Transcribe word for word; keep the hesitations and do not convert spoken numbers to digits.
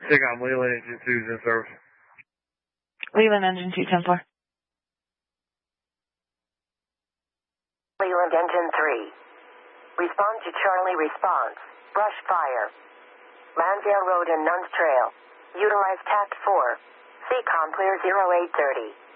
Take on Leland Engine two's in service. Leland Engine two ten four. Leland Engine three. Respond to Charlie response. Brush fire. Lansdale Road and Nuns Trail. Utilize tact four. C COM clear zero eight thirty.